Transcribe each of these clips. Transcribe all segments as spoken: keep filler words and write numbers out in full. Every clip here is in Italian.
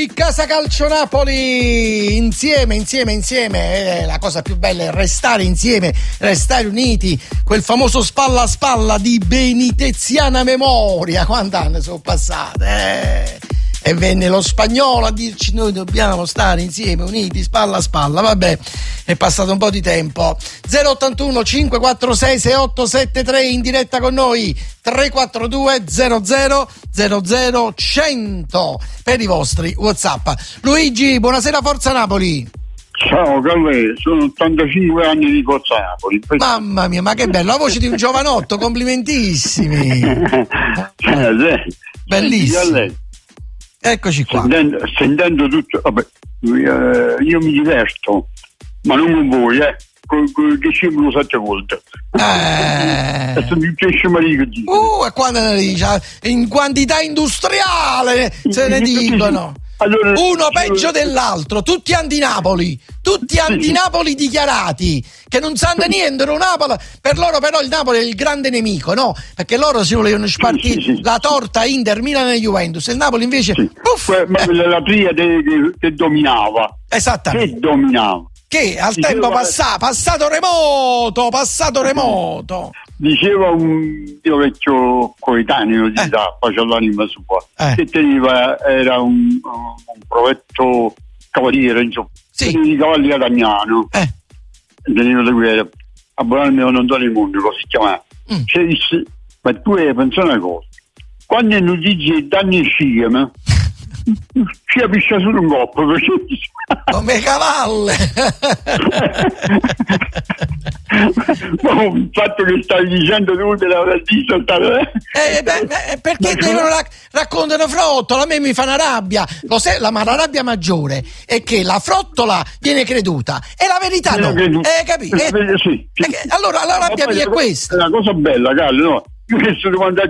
Luigi, Casa Calcio Napoli, insieme, insieme, insieme, eh, la cosa più bella è restare insieme, restare uniti, quel famoso spalla a spalla di beniteziana memoria, quanti anni sono passati, eh? E venne lo Spagnolo a dirci noi dobbiamo stare insieme, uniti, spalla a spalla. Vabbè, è passato un po' di tempo. zero ottantuno cinque quattro sei sei otto sette tre in diretta con noi, tre quattro due zero zero zero zero cento per i vostri WhatsApp. Luigi, buonasera, Forza Napoli. Ciao Calle, sono ottantacinque anni di Forza Napoli. Mamma mia, ma che bello, la voce di un giovanotto, complimentissimi. Bellissimo. Eccoci qua. Sentendo, sentendo tutto, vabbè, io mi diverto, ma non con voi, eh. Con, con che ci lo sette volte. Eh. È mi piace Maria. Uh, e quando ne dice? In quantità industriale se ne dicono. Allora, uno peggio dell'altro, tutti anti-Napoli, tutti anti-Napoli dichiarati, che non sanno niente, non Napoli, per loro però il Napoli è il grande nemico, no? Perché loro si volevano spartire sì, sì, sì. la torta Inter, Milan e Juventus, e il Napoli invece... Sì. Uff, ma eh. la triade che, che dominava. Esattamente. Che dominava. Che al Dicevo, tempo passato, passato remoto, passato remoto. Diceva un mio vecchio coetaneo di età, eh. faccio l'anima sua, eh. che teneva, era un, un provetto cavaliere, insomma, sì. teneva i cavalli a Ragnano, eh. teneva le guerre, a Bonanno non do il mondo, così si chiamava. Mm. Cioè, disse, ma tu hai pensato una cosa, quando non dici danni insieme, ci capisce solo un coppo come cavalle. Ma il fatto che stai dicendo tu della vista eh, beh, beh, perché devono rac- raccontano frottola, a me mi fa una rabbia. Lo sai, la, ma la rabbia maggiore è che la frottola viene creduta e la verità no, eh, capito? Eh, eh, sì, sì. Eh, allora la rabbia mia è questa. È una cosa bella, Carlo, no? Io che sono domandati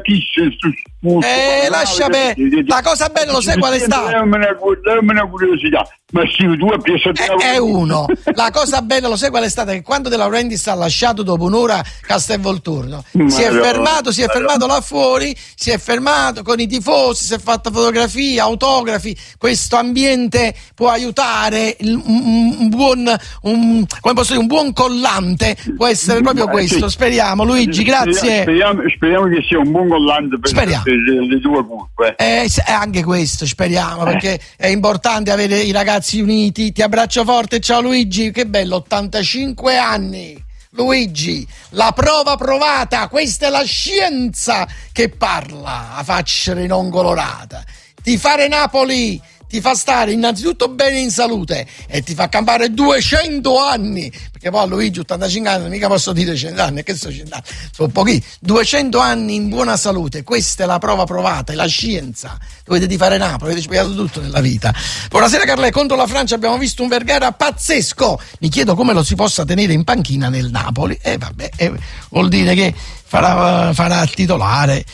eh lascia bene, la cosa bella lo sai qual è stata? Dammi una curiosità, ma sì, tu hai preso è uno, la cosa bella lo sai qual è stata? Che quando De Laurentiis ha lasciato dopo un'ora Castelvolturno si è fermato, si è fermato là fuori, si è fermato con i tifosi, si è fatta fotografie, autografi. Questo ambiente può aiutare un, un, un buon un, come posso dire, un buon collante può essere proprio questo, speriamo. Luigi, grazie. Speriamo, speriamo che sia un buon collante per le, le due curve. Eh, anche questo speriamo, perché è importante avere i ragazzi uniti. Ti abbraccio forte, ciao Luigi, che bello, ottantacinque anni. Luigi, la prova provata, questa è la scienza che parla a faccia non colorata. Tifare Napoli ti fa stare innanzitutto bene in salute e ti fa campare duecento anni, perché poi a Luigi ottantacinque anni mica posso dire cento anni, che sono cento anni, sono pochi, duecento anni in buona salute. Questa è la prova provata, è la scienza. Dovete tifare Napoli, avete spiegato tutto nella vita. Buonasera Carle, contro la Francia abbiamo visto un Vergara pazzesco, mi chiedo come lo si possa tenere in panchina nel Napoli. E eh, vabbè, eh, vuol dire che farà, farà titolare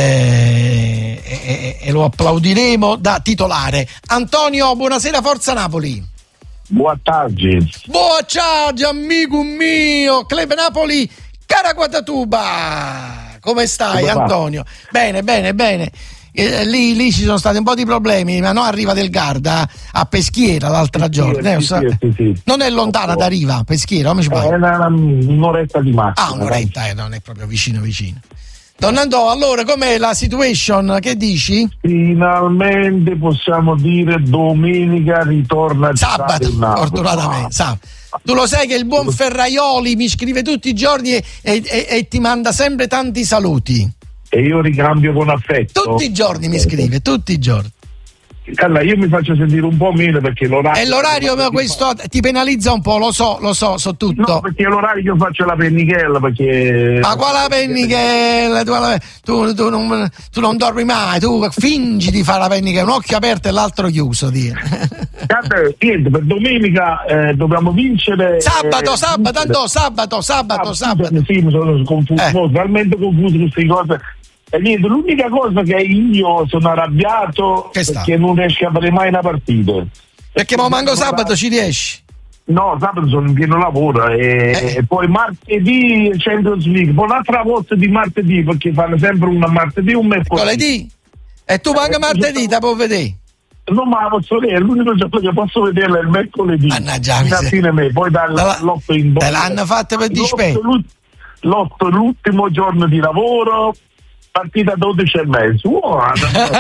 eh, e, e lo applaudiremo da titolare. Antonio, buonasera, Forza Napoli. Buona tardi. Buona tardi, amico mio. Club Napoli, Caraguatatuba. Come stai, come Antonio? Va? Bene, bene, bene. Eh, lì, lì ci sono stati un po' di problemi, ma non arriva del Garda a Peschiera l'altra giorno. Eh, sì, sì, sì. Non è lontana da Riva, Peschiera, come ci È una, un'oretta di macchina. Ah, un'oretta, eh, non è proprio vicino vicino. Don Andò, allora com'è la situation? Che dici? Finalmente possiamo dire domenica ritorna a sabato, fortunatamente, sabato. Tu lo sai che il buon Ferraioli mi scrive tutti i giorni e, e, e, e ti manda sempre tanti saluti. E io ricambio con affetto. Tutti i giorni mi scrive, tutti i giorni. Carla, io mi faccio sentire un po' meno perché l'orario... E l'orario questo ti penalizza un po', lo so, lo so, so tutto. No, perché l'orario io faccio la pennichella, perché... Ma quale pennichella? Tu, tu, tu, non, tu non dormi mai, tu fingi di fare la pennichella, un occhio aperto e l'altro chiuso, dire. Guarda, niente, per domenica eh, dobbiamo vincere... Sabato, eh, sabato, andò, sabato, sabato, sabato. Sì, mi sono confuso, eh. talmente confuso queste cose... E niente, l'unica cosa che io sono arrabbiato che perché non riesco a fare mai una partita. Perché ma manco sabato ci riesci? No, sabato sono in pieno lavoro e, eh. e poi martedì Champions League, poi un'altra volta di martedì perché fanno sempre una martedì un mercoledì. E tu manca martedì, te puoi vedere? non me la posso vedere, l'unico giorno che posso vederla è il mercoledì. Mannaggia, fino a fine me, poi dall'otto in te l'hanno fatta per dispetto. L'otto l'ultimo giorno di lavoro, partita dodici e mezzo. Wow,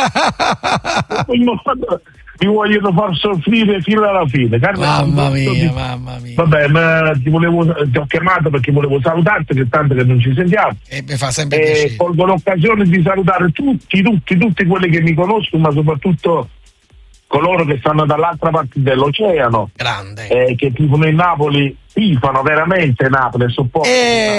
mi vogliono far soffrire fino alla fine. Carlo, mamma mia, ti... mamma mia. Vabbè, ma ti volevo, ti ho chiamato perché volevo salutarti, che tanto che non ci sentiamo. E mi fa sempre e piacere. Colgo l'occasione di salutare tutti, tutti, tutti quelli che mi conoscono, ma soprattutto coloro che stanno dall'altra parte dell'oceano. Grande. Eh, che tifano in Napoli, tifano veramente Napoli e supportano.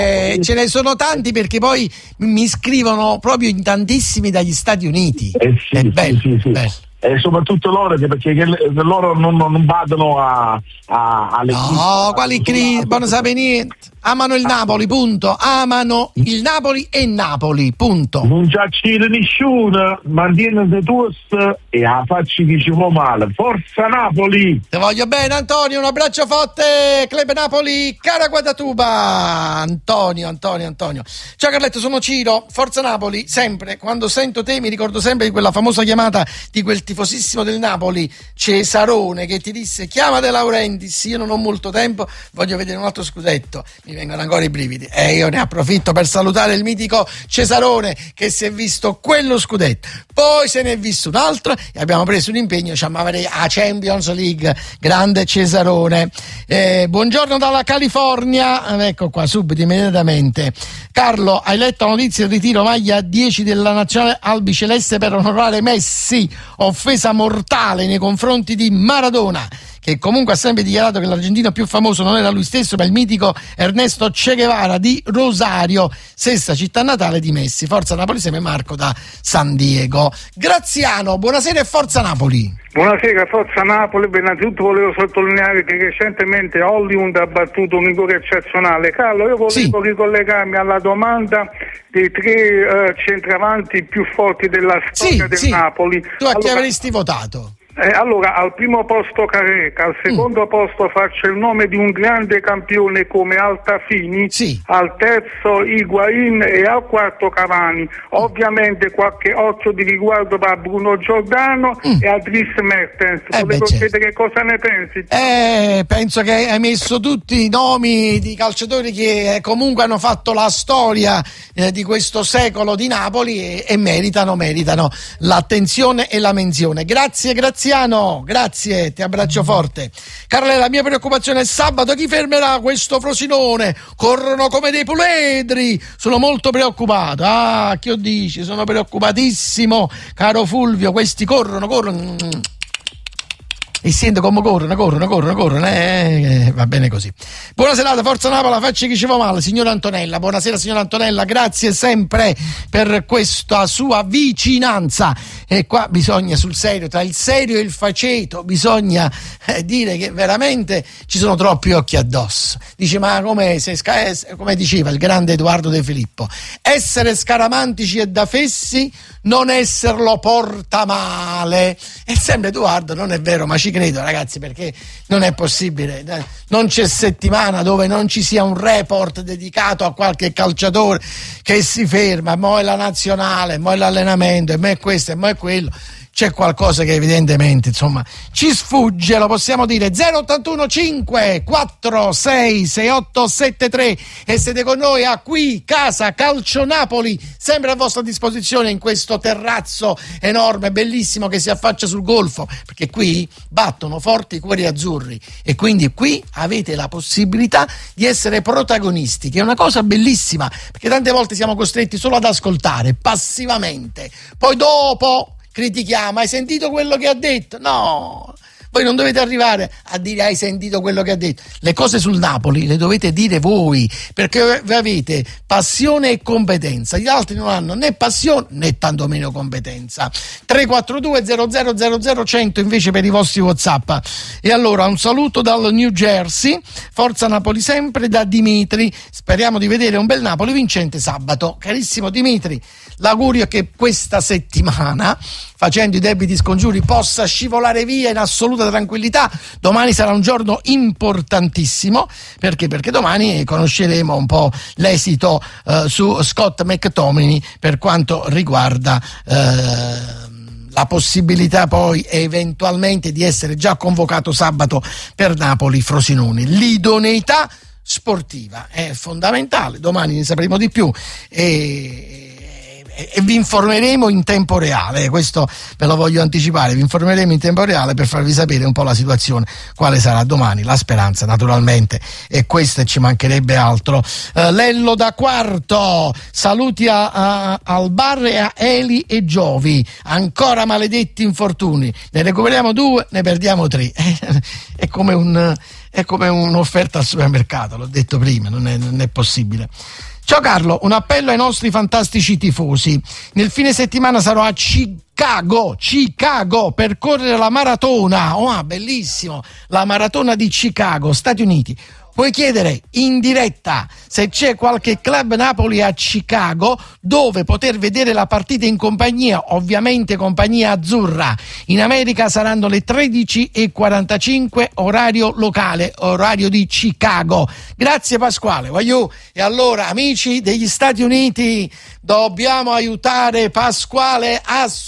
E ce ne sono tanti, perché poi mi scrivono proprio in tantissimi dagli Stati Uniti. Eh sì, è sì, bello, sì, sì. bello. E soprattutto loro, che perché che loro non, non badano a, a, alle no, quali crisi, non sapete niente. Amano il Napoli, punto. Amano il Napoli e Napoli, punto. Non c'è nessuno, mantieniti tu e a facci diciamo male. Forza Napoli! Ti voglio bene, Antonio, un abbraccio forte, Club Napoli, cara Guadatuba. Antonio, Antonio, Antonio. Ciao Carletto, sono Ciro, Forza Napoli, sempre. Quando sento te mi ricordo sempre di quella famosa chiamata di quel tifosissimo del Napoli, Cesarone, che ti disse: chiama De Laurentiis, io non ho molto tempo, voglio vedere un altro scudetto. Mi vengono ancora i brividi e io ne approfitto per salutare il mitico Cesarone, che si è visto quello scudetto, poi se ne è visto un altro e abbiamo preso un impegno, diciamo, a Champions League. Grande Cesarone. Eh, buongiorno dalla California, ecco qua subito immediatamente. Carlo, hai letto la notizia del ritiro maglia dieci della nazionale albiceleste per onorare Messi, offesa mortale nei confronti di Maradona, che comunque ha sempre dichiarato che l'argentino più famoso non era lui stesso, ma il mitico Ernesto Che Guevara di Rosario, sesta città natale di Messi. Forza Napoli, sempre Marco da San Diego. Graziano, buonasera e Forza Napoli. Buonasera, Forza Napoli. Beh, innanzitutto volevo sottolineare che recentemente Hollywood ha battuto un rigore eccezionale. Carlo, io volevo sì. ricollegarmi alla domanda dei tre uh, centravanti più forti della storia sì, del sì. Napoli. Tu a allora, chi avresti votato? Eh, allora, al primo posto Careca, al secondo mm. posto faccio il nome di un grande campione come Altafini, sì. al terzo Higuain e al quarto Cavani. Mm. Ovviamente qualche occhio di riguardo per Bruno Giordano mm. e a Dries Mertens. Eh Volevo beh, chiedere che cosa ne pensi. Eh, penso che hai messo tutti i nomi di calciatori che eh, comunque hanno fatto la storia eh, di questo secolo di Napoli e, e meritano, meritano l'attenzione e la menzione. Grazie, grazie. Grazie, ti abbraccio forte. Carla, la mia preoccupazione è sabato, chi fermerà questo Frosinone? Corrono come dei puledri, sono molto preoccupato. Ah, che dici? Sono preoccupatissimo, caro Fulvio, questi corrono, corrono. E sento come corrono, corrono, corrono, corrono, eh, eh, va bene così. Buona serata, Forza Napoli, facci chi ci va male, signora Antonella. Buonasera signora Antonella, grazie sempre per questa sua vicinanza. E qua bisogna sul serio, tra il serio e il faceto, bisogna eh, dire che veramente ci sono troppi occhi addosso. Dice, ma come, se, come diceva il grande Edoardo De Filippo, essere scaramantici e da fessi, non esserlo porta male. E sempre Edoardo, non è vero, ma ci credo ragazzi, perché non è possibile, non c'è settimana dove non ci sia un report dedicato a qualche calciatore che si ferma, mo è la nazionale, mo è l'allenamento, e mo è questo, e mo è quello. C'è qualcosa che evidentemente, insomma, ci sfugge, lo possiamo dire. Zero ottantuno cinque quattro sei sei otto sette tre e siete con noi a Qui Casa Calcio Napoli, sempre a vostra disposizione in questo terrazzo enorme, bellissimo, che si affaccia sul golfo, perché qui battono forti i cuori azzurri e quindi qui avete la possibilità di essere protagonisti, che è una cosa bellissima, perché tante volte siamo costretti solo ad ascoltare passivamente, poi dopo critichiamo, hai sentito quello che ha detto? No, voi non dovete arrivare a dire hai sentito quello che ha detto. Le cose sul Napoli le dovete dire voi, perché voi avete passione e competenza. Gli altri non hanno né passione né tantomeno competenza. tre quattro due zero zero zero zero cento invece per i vostri WhatsApp. E allora un saluto dal New Jersey, Forza Napoli sempre, da Dimitri. Speriamo di vedere un bel Napoli vincente sabato. Carissimo Dimitri, l'augurio è che questa settimana, facendo i debiti scongiuri, possa scivolare via in assoluta tranquillità. Domani sarà un giorno importantissimo, perché perché domani conosceremo un po' l'esito eh, su Scott McTominay per quanto riguarda eh, la possibilità poi eventualmente di essere già convocato sabato per Napoli-Frosinone. L'idoneità sportiva è fondamentale, domani ne sapremo di più e e vi informeremo in tempo reale, questo ve lo voglio anticipare, vi informeremo in tempo reale per farvi sapere un po' la situazione, quale sarà domani. La speranza naturalmente è questa e ci mancherebbe altro. uh, Lello da Quarto, saluti a, a, al bar e a Eli e Giovi, ancora maledetti infortuni, ne recuperiamo due, ne perdiamo tre. È come un è come un'offerta al supermercato, l'ho detto prima, non è, non è possibile. Ciao Carlo, un appello ai nostri fantastici tifosi. Nel fine settimana sarò a Chicago, Chicago, per correre la maratona. Oh, ah, bellissimo, la maratona di Chicago, Stati Uniti. Puoi chiedere in diretta se c'è qualche club Napoli a Chicago dove poter vedere la partita in compagnia, ovviamente compagnia azzurra. In America saranno le tredici e quarantacinque orario locale, orario di Chicago. Grazie Pasquale, voglio. E allora, amici degli Stati Uniti, dobbiamo aiutare Pasquale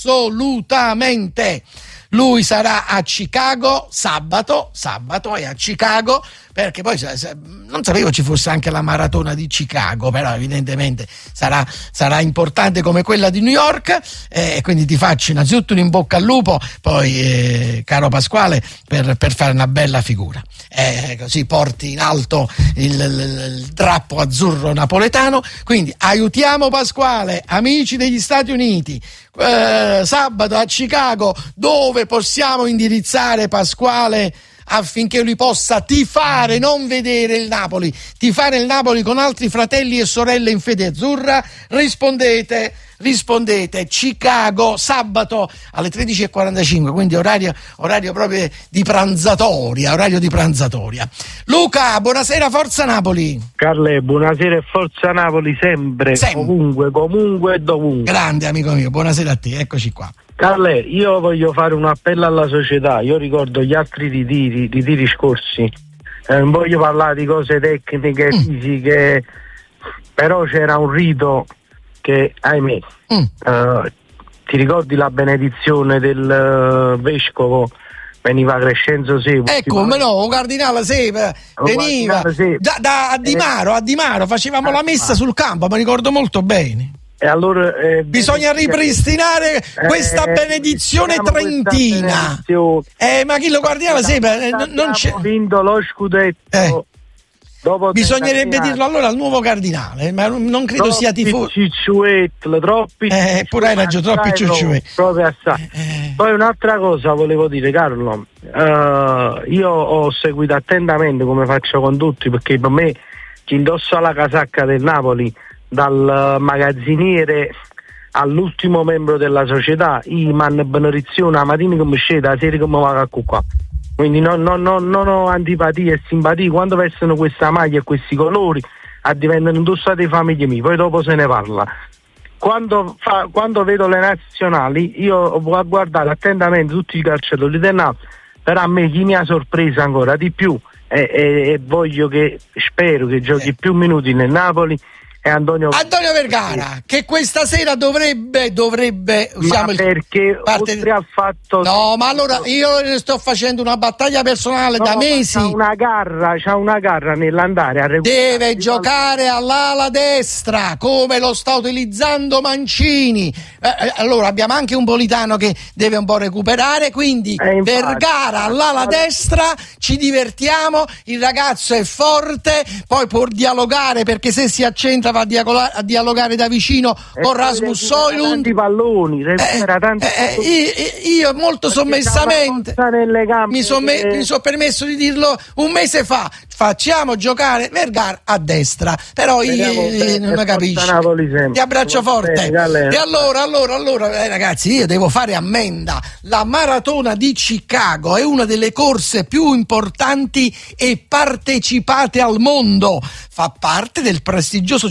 assolutamente. Lui sarà a Chicago sabato, sabato è a Chicago, perché poi non sapevo ci fosse anche la maratona di Chicago, però evidentemente sarà, sarà importante come quella di New York, e eh, quindi ti faccio innanzitutto un in bocca al lupo, poi eh, caro Pasquale, per, per fare una bella figura, eh, così porti in alto il, il, il drappo azzurro napoletano. Quindi aiutiamo Pasquale, amici degli Stati Uniti, eh, sabato a Chicago, dove possiamo indirizzare Pasquale affinché lui possa tifare, non vedere il Napoli, tifare il Napoli con altri fratelli e sorelle in fede azzurra? Rispondete, rispondete, Chicago, sabato alle tredici e quarantacinque, quindi orario, orario proprio di pranzatoria, orario di pranzatoria. Luca, buonasera, Forza Napoli. Carle, buonasera e Forza Napoli sempre, sempre. Comunque, comunque e dovunque. Grande amico mio, buonasera a te, eccoci qua. Carle, io voglio fare un appello alla società. Io ricordo gli altri ritiri, ritiri scorsi, eh, non voglio parlare di cose tecniche, mm. fisiche, però c'era un rito che, ahimè, mm. eh, ti ricordi la benedizione del uh, vescovo? Veniva Crescenzo Sepe. Ecco, ma no, un cardinale Sepe veniva Sepe. Da, da, a Di Maro, a Di Maro facevamo eh, la messa sul campo, mi ricordo molto bene. E allora, eh, bisogna ripristinare eh, questa benedizione trentina. Benedizione. Eh, ma chi lo guardiava sempre? Eh, non c'è. Vinto lo scudetto. Eh. Dopo bisognerebbe dirlo allora al nuovo cardinale, ma non credo troppi sia tifoso. Cicciuetto, troppi. Eh, pure hai ragione, troppi cicciuetti. Proprio assai. Eh. Poi un'altra cosa volevo dire, Carlo. Uh, io ho seguito attentamente, come faccio con tutti, perché per me chi indossa la casacca del Napoli, dal magazziniere all'ultimo membro della società, io mando benedizione la mattina che mi scende, la sera che mi va a qua. Quindi non, non, non, non ho antipatie e simpatie. Quando vestono questa maglia e questi colori diventano indossate famiglie mie, poi dopo se ne parla. Quando, fa, quando vedo le nazionali io vado a guardare attentamente tutti i calciatori del Napoli, però a me chi mi ha sorpreso ancora di più e, e, e voglio che, spero che giochi più minuti nel Napoli, è Antonio Antonio Vergara, che questa sera dovrebbe dovrebbe ma perché parte... oltre al fatto no ma allora io ne sto facendo una battaglia personale no, da mesi. C'ha una garra c'ha una garra nell'andare a recuperare. Deve giocare all'ala destra come lo sta utilizzando Mancini, eh, allora abbiamo anche un Politano che deve un po' recuperare, quindi eh, Vergara all'ala destra, ci divertiamo, il ragazzo è forte, poi può dialogare, perché se si accentra va a dialogare, a dialogare da vicino e con Rasmus Højlund, tanti palloni, eh, tanti eh, eh, io, io molto sommessamente mi sono me, son permesso di dirlo un mese fa, facciamo giocare Vergara a destra, però io eh, non la capisco. Ti abbraccio forte. E allora allora allora eh, ragazzi, io devo fare ammenda. La maratona di Chicago è una delle corse più importanti e partecipate al mondo, fa parte del prestigioso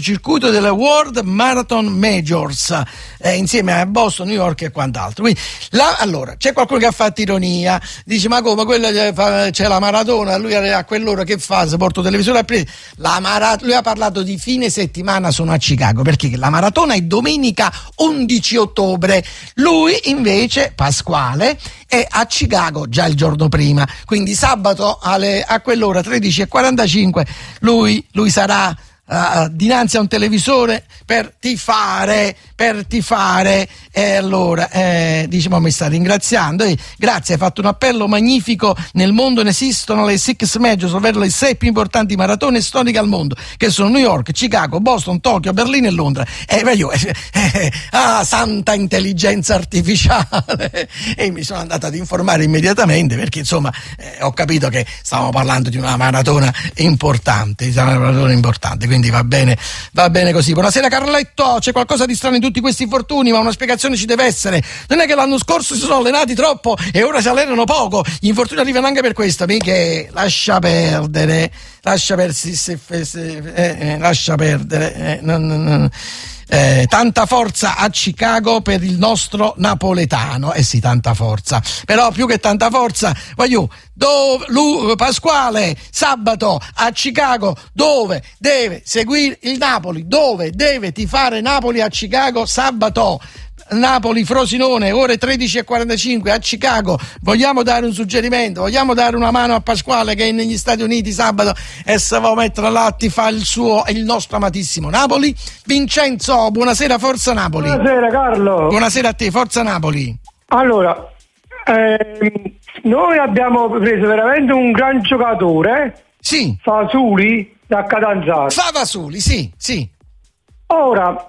circuito delle World Marathon Majors, eh, insieme a Boston, New York e quant'altro. Quindi, la, allora, c'è qualcuno che ha fatto ironia, dice ma come, quella c'è la maratona, lui a quell'ora che fa, se porto televisore a prendere, la marat- lui ha parlato di fine settimana, sono a Chicago, perché la maratona è domenica undici ottobre, lui invece, Pasquale, è a Chicago già il giorno prima, quindi sabato alle, a quell'ora tredici e quarantacinque lui, lui sarà uh, dinanzi a un televisore per tifare, per tifare e allora eh, diciamo mi sta ringraziando e grazie, hai fatto un appello magnifico, nel mondo ne esistono le six majors, ovvero le sei più importanti maratone storiche al mondo, che sono New York, Chicago, Boston, Tokyo, Berlino e Londra. E eh, io, eh, eh, ah, santa intelligenza artificiale, e mi sono andato ad informare immediatamente, perché insomma eh, ho capito che stavamo parlando di una maratona importante, di una maratona importante, quindi va bene, va bene così. Buonasera Carletto, c'è qualcosa di strano in tutti questi infortuni, ma una spiegazione ci deve essere. Non è che l'anno scorso si sono allenati troppo e ora si allenano poco, gli infortuni arrivano anche per questo. Miche, lascia perdere, lascia persi, se, se, eh, eh, lascia perdere, eh, non, non, non. Eh, tanta forza a Chicago per il nostro napoletano, eh sì, tanta forza, però più che tanta forza, voglio, dove, lui, Pasquale, sabato a Chicago, dove deve seguire il Napoli, dove deve tifare Napoli a Chicago, sabato, Napoli Frosinone, ore tredici e quarantacinque a Chicago. Vogliamo dare un suggerimento, vogliamo dare una mano a Pasquale che è negli Stati Uniti sabato e se va a mettere là ti fa il suo e il nostro amatissimo Napoli. Vincenzo, buonasera, forza Napoli. Buonasera Carlo. Buonasera a te, forza Napoli. Allora, ehm, noi abbiamo preso veramente un gran giocatore, sì, Fasuli da Catanzaro. Favasuli, sì, sì. Ora,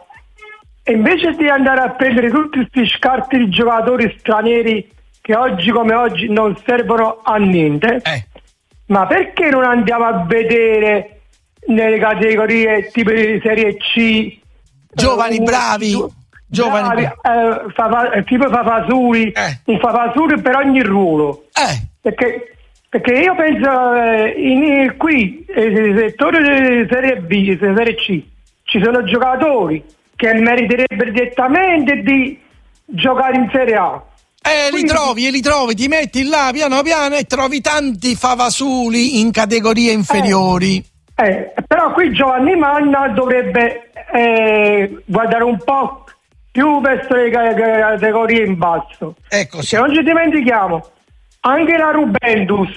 invece di andare a prendere tutti questi scarti di giocatori stranieri che oggi come oggi non servono a niente, eh. ma perché non andiamo a vedere nelle categorie tipo di Serie C giovani uh, bravi, uh, giovani bravi, uh, fa, tipo Favasuli, eh. un Favasuli per ogni ruolo, eh. perché, perché io penso eh, in, qui nel settore di Serie B, Serie C ci sono giocatori che meriterebbero direttamente di giocare in Serie A. Eh, Quindi... li trovi, e li trovi, ti metti là piano piano e trovi tanti Favasuli in categorie inferiori. Eh, eh, però qui Giovanni Manna dovrebbe eh, guardare un po' più verso le categorie in basso. Ecco, sì. Se non ci dimentichiamo, anche la Rubentus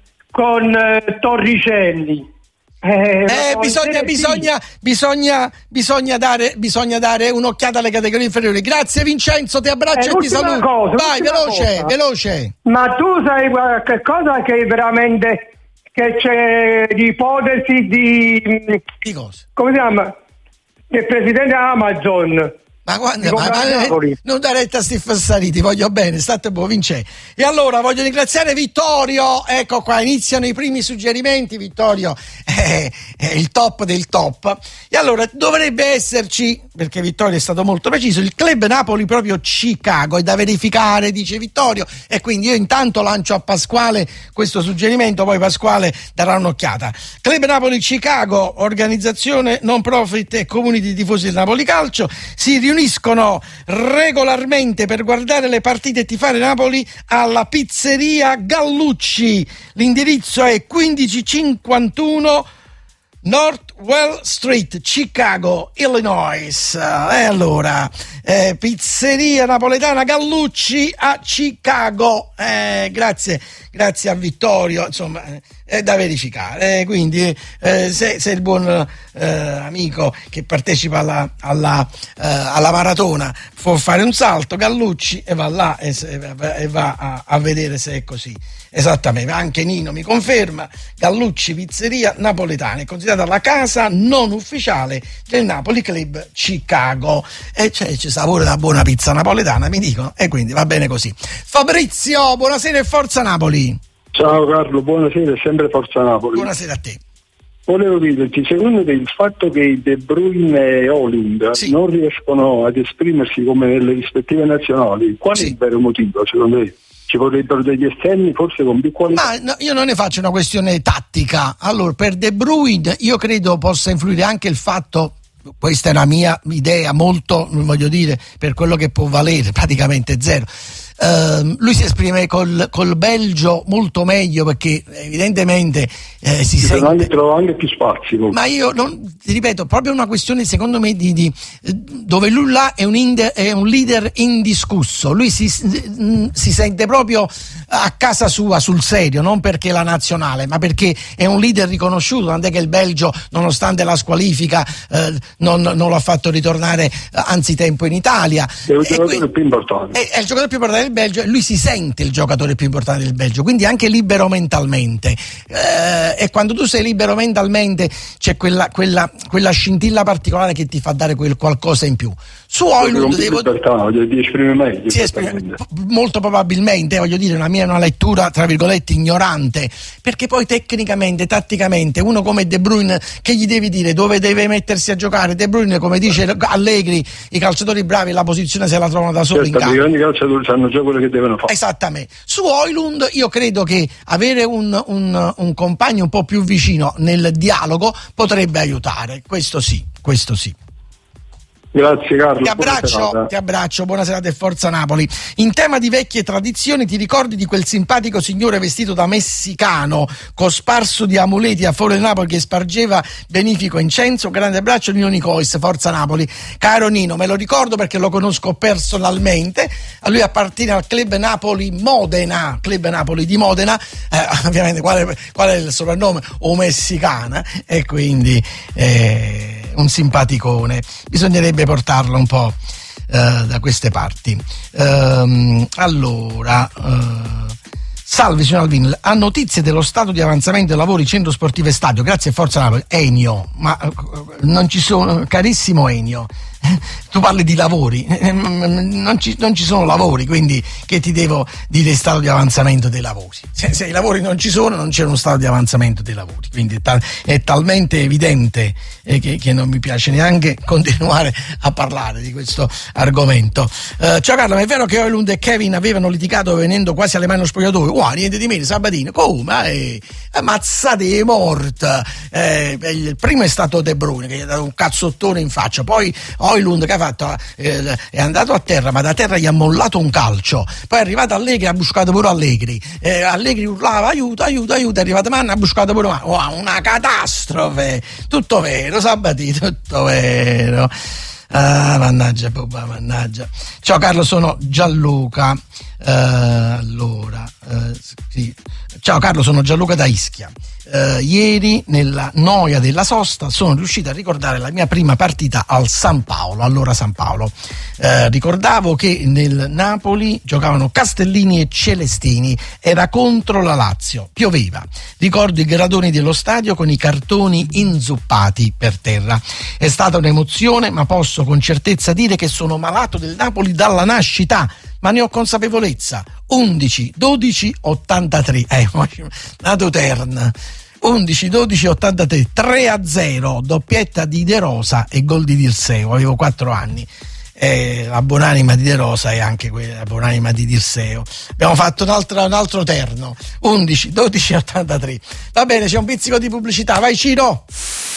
con eh, Torricelli. Eh, eh bisogna, bisogna, bisogna, bisogna dare, bisogna dare un'occhiata alle categorie inferiori. Grazie Vincenzo, ti abbraccio eh, e ti saluto. Cosa, Vai, veloce, cosa. veloce. Ma tu sai qualche cosa che veramente che c'è di ipotesi di, di cosa? Come si chiama? Del presidente Amazon. Ma guarda, ma, ma, non dare retta a sti fassariti, voglio bene, state buono, vince. E allora voglio ringraziare Vittorio, ecco qua, iniziano i primi suggerimenti, Vittorio è, è il top del top. E allora dovrebbe esserci, perché Vittorio è stato molto preciso, il Club Napoli proprio Chicago, è da verificare, dice Vittorio, e quindi io intanto lancio a Pasquale questo suggerimento, poi Pasquale darà un'occhiata. Club Napoli Chicago, organizzazione non profit e community tifosi del Napoli Calcio, si riuniscono uniscono regolarmente per guardare le partite e tifare Napoli alla pizzeria Gallucci. L'indirizzo è quindici cinquantuno Northwell Street, Chicago, Illinois. E allora, eh, pizzeria napoletana Gallucci a Chicago. Eh, grazie, grazie a Vittorio. Insomma, è da verificare. Eh, quindi, eh, se, se il buon eh, amico che partecipa alla, alla, eh, alla maratona può fare un salto, Gallucci, e va là e, e va a, a vedere se è così. Esattamente, anche Nino mi conferma, Gallucci Pizzeria Napoletana è considerata la casa non ufficiale del Napoli Club Chicago e c'è, c'è sapore da buona pizza napoletana, mi dicono, e quindi va bene così. Fabrizio, buonasera e forza Napoli. Ciao Carlo, buonasera e sempre forza Napoli. Buonasera a te. Volevo dirti, secondo te il fatto che De Bruyne e Haaland sì. non riescono ad esprimersi come nelle rispettive nazionali, qual sì. è il vero motivo secondo te? Ci vorrebbero degli esterni forse con più qualità? Ah, no, io non ne faccio una questione tattica. Allora, per De Bruyne io credo possa influire anche il fatto questa è una mia idea molto, voglio dire, per quello che può valere, praticamente zero. Uh, lui si esprime col, col Belgio molto meglio, perché evidentemente eh, si, si sente anche, trova anche più spazi comunque. Ma io non, ti ripeto, proprio una questione secondo me di, di dove lui là è un, inde, è un leader indiscusso, lui si, si sente proprio a casa sua sul serio, non perché la nazionale, ma perché è un leader riconosciuto, tant'è che il Belgio, nonostante la squalifica, eh, non, non lo ha fatto ritornare anzitempo in Italia. È il giocatore qui, più importante è, è il giocatore più importante del Belgio, e lui si sente il giocatore più importante del Belgio, quindi anche libero mentalmente, eh, e quando tu sei libero mentalmente c'è quella, quella, quella scintilla particolare che ti fa dare quel qualcosa in più. Su Højlund devo dire di esprimere meglio, si esprime, molto probabilmente, voglio dire, una mia una lettura tra virgolette ignorante, perché poi tecnicamente, tatticamente, uno come De Bruyne, che gli devi dire dove deve mettersi a giocare? De Bruyne, come dice Allegri, i calciatori bravi la posizione se la trovano da soli, certo, in campo. I grandi calciatori sanno già quello che devono fare. Esattamente. Su Højlund io credo che avere un, un, un compagno un po' più vicino nel dialogo potrebbe aiutare, questo sì, questo sì. Grazie Carlo. Ti abbraccio, ti abbraccio, buona serata e forza Napoli. In tema di vecchie tradizioni, ti ricordi di quel simpatico signore vestito da messicano, cosparso di amuleti a Foro di Napoli, che spargeva benefico incenso? Grande abbraccio, Nino Nicois, forza Napoli. Caro Nino, me lo ricordo perché lo conosco personalmente, a lui appartiene al Club Napoli Modena, Club Napoli di Modena, eh, ovviamente qual è, qual è il soprannome? O messicana, e quindi eh, un simpaticone, bisognerebbe portarlo un po' uh, da queste parti. Uh, allora uh, salve signor Alvin, ha notizie dello stato di avanzamento dei lavori centro sportivo e stadio? Grazie, forza Napoli. Ennio, ma uh, non ci sono, carissimo Ennio, tu parli di lavori, non ci, non ci sono lavori, quindi che ti devo dire stato di avanzamento dei lavori? Se, se i lavori non ci sono, non c'è uno stato di avanzamento dei lavori, quindi è, tal, è talmente evidente eh, che, che non mi piace neanche continuare a parlare di questo argomento. Uh, ciao Carlo, ma è vero che Højlund e Kevin avevano litigato venendo quasi alle mani allo spogliatoio? Wow, niente di meno, Sabatino, come? Eh, ammazzate di morta. Eh, il primo è stato De Bruyne, che gli ha dato un cazzottone in faccia, poi Højlund che ha fatto, eh, è andato a terra, ma da terra gli ha mollato un calcio, poi è arrivato Allegri, ha buscato pure Allegri, eh, Allegri urlava aiuto, aiuto, aiuto, è arrivato Manna, ha buscato pure Manna. Wow, una catastrofe, tutto vero, Sabatì, tutto vero. Ah, mannaggia, Boba, mannaggia. Ciao Carlo, sono Gianluca. Uh, allora, uh, sì. Ciao Carlo, sono Gianluca da Ischia. Uh, ieri, nella noia della sosta, sono riuscito a ricordare la mia prima partita al San Paolo, allora San Paolo. Uh, ricordavo che nel Napoli giocavano Castellini e Celestini, era contro la Lazio, pioveva. Ricordo i gradoni dello stadio con i cartoni inzuppati per terra. È stata un'emozione, ma posso con certezza dire che sono malato del Napoli dalla nascita, ma ne ho consapevolezza. undici dodici ottantatré, eh, nato Terna. undici dodici ottantatré, tre a zero, doppietta di De Rosa e gol di Dirseo, avevo quattro anni. Eh, la buonanima di De Rosa e anche quella la buonanima di Dirseo. Abbiamo fatto un altro, un altro terno, undici dodici ottantatré. Va bene, c'è un pizzico di pubblicità, vai Ciro!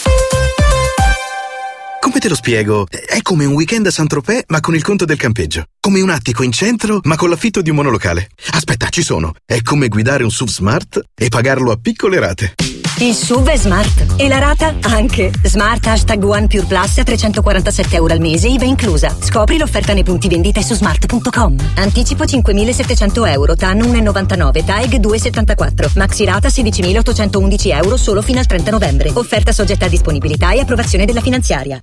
Come te lo spiego? È come un weekend a Saint-Tropez ma con il conto del campeggio. Come un attico in centro ma con l'affitto di un monolocale. Aspetta, ci sono. È come guidare un S U V Smart e pagarlo a piccole rate. Il S U V è smart e la rata anche. Smart hashtag One Pure Plus a trecentoquarantasette euro al mese, I V A inclusa. Scopri l'offerta nei punti vendita su smart punto com. Anticipo cinquemilasettecento euro, T A N uno virgola novantanove, T A E G due virgola settantaquattro. Maxi rata sedicimilaottocentoundici euro solo fino al trenta novembre. Offerta soggetta a disponibilità e approvazione della finanziaria.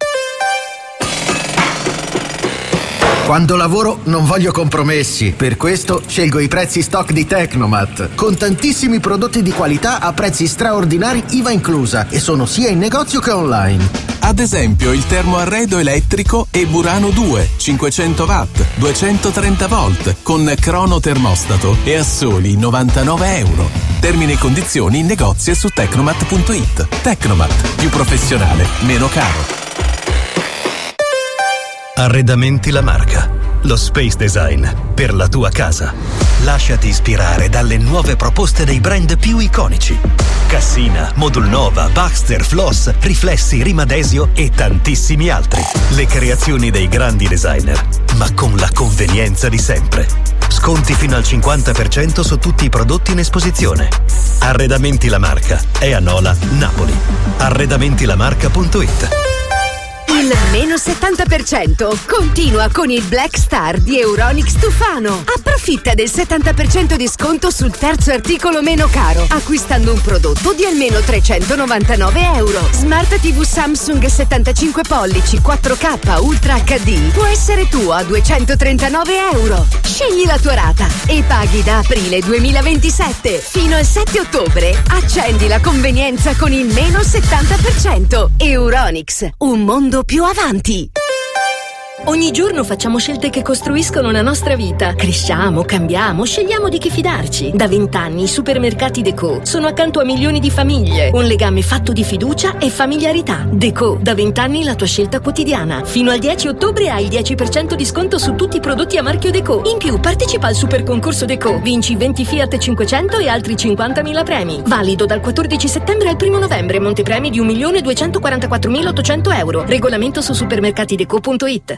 Quando lavoro non voglio compromessi, per questo scelgo i prezzi stock di Tecnomat, con tantissimi prodotti di qualità a prezzi straordinari I V A inclusa, e sono sia in negozio che online. Ad esempio il termoarredo elettrico e Burano due, cinquecento watt, duecentotrenta volt, con crono termostato e a soli novantanove euro. Termini e condizioni in negozio e su tecnomat punto it. Tecnomat, più professionale, meno caro. Arredamenti La Marca. lo space design per la tua casa. Lasciati ispirare dalle nuove proposte dei brand più iconici. Cassina, Modulnova, Baxter, Floss, Riflessi, Rimadesio e tantissimi altri. Le creazioni dei grandi designer, ma con la convenienza di sempre. Sconti fino al cinquanta per cento su tutti i prodotti in esposizione. Arredamenti La Marca è a Nola, Napoli. arredamentilamarca punto it. Il meno settanta per cento continua con il Black Star di Euronics Tufano. Approfitta del settanta per cento di sconto sul terzo articolo meno caro, acquistando un prodotto di almeno trecentonovantanove euro. Smart tivù Samsung settantacinque pollici quattro K Ultra acca di può essere tuo a duecentotrentanove euro. Scegli la tua rata e paghi da aprile duemilaventisette fino al sette ottobre. Accendi la convenienza con il meno settanta per cento. Euronics, un mondo più avanti. Ogni giorno facciamo scelte che costruiscono la nostra vita. Cresciamo, cambiamo, scegliamo di chi fidarci. Da vent'anni i supermercati Deco sono accanto a milioni di famiglie. Un legame fatto di fiducia e familiarità. Deco, da vent'anni la tua scelta quotidiana. Fino al dieci ottobre hai il dieci per cento di sconto su tutti i prodotti a marchio Deco. In più partecipa al super concorso Deco. Vinci venti Fiat cinquecento e altri cinquantamila premi. Valido dal quattordici settembre al primo novembre. Montepremi di un milione duecentoquarantaquattromilaottocento euro. Regolamento su supermercatideco punto it.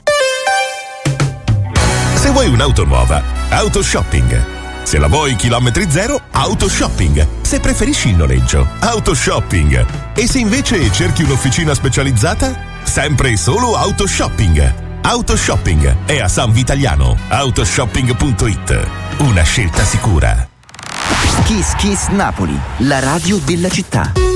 Se vuoi un'auto nuova, Autoshopping. Se la vuoi chilometri zero, Autoshopping. Se preferisci il noleggio, Autoshopping. E se invece cerchi un'officina specializzata, sempre e solo Autoshopping. Autoshopping è a San Vitaliano. Autoshopping punto it. Una scelta sicura. Kiss Kiss Napoli, la radio della città.